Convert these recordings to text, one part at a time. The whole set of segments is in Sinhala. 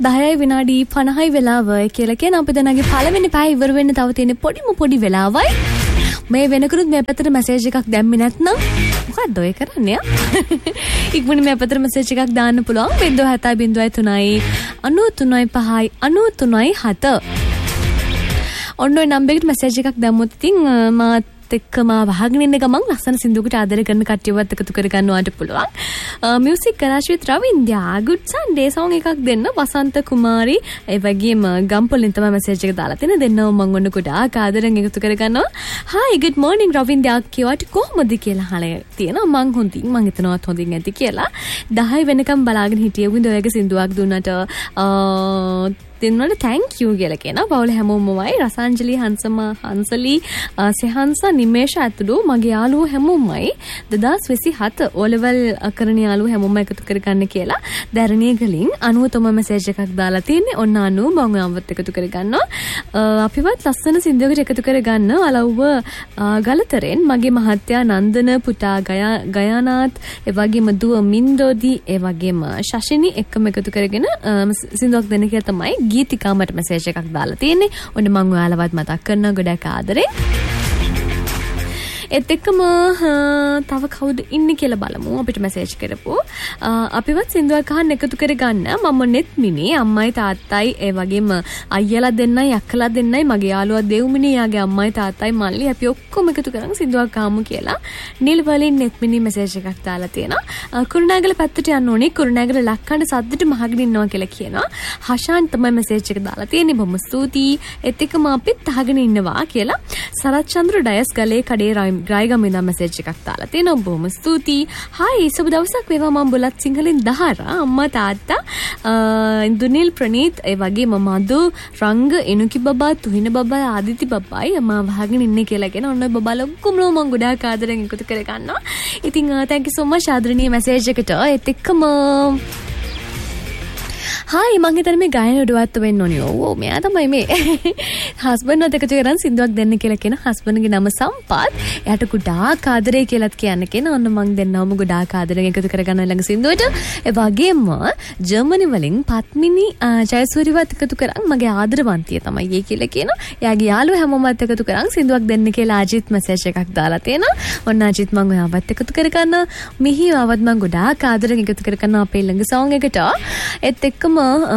10යි විනාඩි 50යි වෙලාව කියලා කියන අපි දැනගේ පළවෙනි පැය ඉවර වෙන්න තව තියෙන පොඩි වෙලාවයි. මේ වෙනකරුත් මේ පැත්තට මැසේජ් එකක් දැම්මේ නැත්නම් මොකක්ද ඔය කරන්නේ? ඉක්මනින් මේ පැත්තට මැසේජ් එකක් දාන්න පුළුවන් 0703 93 5 93 7. ඔන්න ඔය නම්බර් එකට මැසේජ් එකක් දැම්මොත් ඉතින් මාත් එක්කම වහගෙන ඉන්න ගමන් ලස්සන සින්දුවකට ආදරය කරන කට්ටියවත් එකතු කර ගන්නවාට පුළුවන්. මියුසික් කරාශ් විත් රවින්ද්‍යා good Sunday song එකක් දෙන්න වසන්ත කුමාරි ඒ වගේම ගම්පොලින් තමයි මැසේජ් එක දාලා තියෙන දෙන්නව මම ඔන්න ගොඩාක් ආදරෙන් එකතු කර ගන්නවා. hi good morning රවින්ද්‍යා කියවට කොහොමද කියලා අහලා තියෙනවා. මං හොඳින් මං හිතනවත් හොඳින් ඇති කියලා. 10 වෙනකම් බලාගෙන හිටියේ වින්ද ඔයගේ සින්දුවක් දුන්නට දෙන්නට thank you කියලා කියනවා. පවුල හැමෝමමයි රසාංජලි හංසලි සෙහන්ස නිමේෂ ඇතුළු මගේ යාළුවෝ හැමෝමයි 2027 O level කරන යාළුවෝ හැමෝම එකතු කරගන්න කියලා දැරණිය ගලින් 90 තම මැසේජ් එකක් දාලා තියෙන්නේ. ඔන්න 90 මම ආවත් එකතු කරගන්නවා. අපිවත් ලස්සන සින්දුවකට එකතු කරගන්න අලව්ව ගලතරෙන් මගේ මහත්තයා නන්දන පුතා ගයානාත් ඒ වගේම දුව මින්දෝදි ඒ වගේම ශෂිනි එක්කම එකතු කරගෙන සින්දුවක් දෙන්න කියලා තමයි ගීතිකා මට මැසේජ් එකක් දාලා තියෙන්නේ. ඔන්න මම ඔයාලවත් මතක් කරනවා ගොඩක් ආදරේ. ඒත් එක්කම තව කවුද ඉන්නේ කියලා බලමු. අපිට මැසේජ් කරපු අපිවත් සින්දුවක් අහන්න එකතු කරගන්න. මම නෙත් මිනි අම්මයි තාත්තයි ඒ වගේම අයියලා දෙන්නයි අක්කලා දෙන්නයි මගේ යාළුවා දෙව්මිනි යාගේ අම්මයි තාත්තයි මල්ලි අපි ඔක්කොම එකතු කරන් සින්දුවක් අහමු කියලා නිල් වලින් නෙත් මිනි මැසේජ් එකක් දාලා තියෙනවා. කුරුණෑගල පැත්තට යන්න ඕනේ. කුරුණෑගල ලක්කන්න සද්දට මහගෙන ඉන්නවා කියලා කියනවා. හෂාන් තමයි මැසේජ් එක දාලා තියෙන්නේ. බොහොම ස්තුතියි. ඒත් එක්කම අපිත් අහගෙන ඉන්නවා කියලා සරත් චන්ද්‍ර ඩයස් ගලේ කඩේ ග්‍රයිගම ඉඳන් මැසේජ් එකක් දාලා තියෙනවා. බොහොම ස්තුතියි. හායි සුබ දවසක් වේවා. මම බුලත් සිංහලෙන් දහරා අම්මා තාත්තා ඉන්දුනිල් ප්‍රනීත් ඒ වගේම මදු රංග එනුකි බබා තුහින බබා ආදිති බබායි මම වහගෙන ඉන්නේ කියලා කියන ඔන්න බබාලා ඔක්කොම මම ගොඩාක් ආදරෙන් එකතු කර ගන්නවා. ඉතින් thank you so much ආදරණීය මැසේජ් එකට. ඒත් එක්කම හායි මං හිතන්නේ මේ ගායන උඩවත් වෙන්න ඕනේ. ඔව් මෙයා තමයි මේ හස්බන්ඩ් වත් එකතු කරන් සින්දුවක් දෙන්න කියලා කියන හස්බන්ඩ්ගේ නම සම්පත්. එයාට ගොඩාක් ආදරේ කියලාත් කියන්න කියන. ඔන්න මං දෙන්නවම ගොඩාක් ආදරෙන් එකතු කරගන්න ළඟ සින්දුවට. ඒ වගේම ජර්මනි වලින් පත්මිනි ජයසූරිවත් එකතු කරන් මගේ ආදරවන්තිය තමයි ඒ කියලා කියනවා. එයාගේ යාළුවෝ හැමෝමත් එකතු කරන් සින්දුවක් දෙන්න කියලා අජිත් මැසේජ් එකක් දාලා තියෙනවා. ඔන්න අජිත් මං ඔයාවත් එකතු කරගන්න. මිහි ආවත් මං ගොඩාක් ආදරෙන් එකතු කරගන්න අපේ ළඟ සෝං එකට. ඒත් එක්කම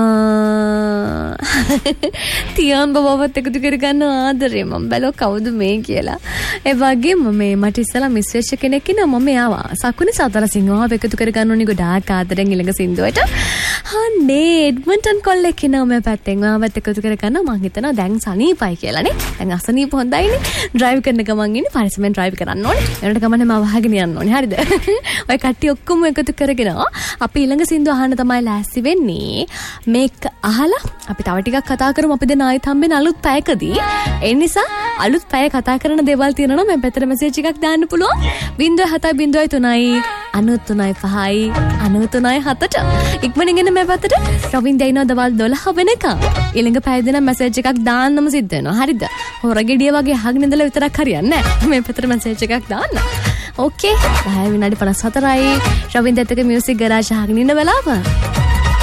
තියන් බබවත් එකතු කරගන්න ආදරේ. මම බැලුවා කවුද මේ කියලා. ඒ වගේම මේ මට ඉස්සලා මිස් වෙච්ච කෙනෙක් ඉන්නවා. මම යාවා සකුනි සතර සිංහව එකතු කරගන්න ඕනි ගොඩාක් ආදරෙන් ඊළඟ සින්දුවට. හන්නේ එඩ්මන්ටන් කොල්ලෙක් ඉන්නවා මේ පැත්තෙන්. ආවත් එකතු කරගන්න මම හිතනවා දැන් සනීපයි කියලානේ. දැන් අසනීප හොඳයිනේ. ඩ්‍රයිව් කරන ගමන් ඉන්නේ පරිස්සමෙන් ඩ්‍රයිව් කරන්න ඕනේ. ඒකට ගමනේ මම වහගෙන යන්න ඕනේ. හරිද? ඔය කට්ටිය ඔක්කොම එකතු කරගෙන අපි ඊළඟ සින්දුව අහන්න තමයි ලෑස්ති වෙන්නේ. මේක අහලා අපි තව ටිකක් කතා කරමු. අපි දැන් ආයෙත් හම්බෙන අලුත් පැයකදී. ඒ නිසා අලුත් පැය කතා කරන දේවල් තියෙනවා නම් මම පැත්තට මැසේජ් එකක් දාන්න පුළුවන්. 0703 93 5 93 7ට. ඉක්මනින් එන්න මේ පැත්තට. රවින්ද්‍යා ඉනවා දවල් 12 වෙනකම්. ඊළඟ පැය දෙන මැසේජ් එකක් දාන්නම සිද්ධ වෙනවා. හරිද? හොරගෙඩිය වගේ අහගෙන ඉඳලා විතරක් හරියන්නේ නැහැ. මේ පැත්තට මැසේජ් එකක් දාන්න. ඕකේ. 10 විනාඩි 54යි. රවින්ද්‍යාත් එක්ක මියුසික් ගරාජ් අහගෙන ඉන්න වෙලාව.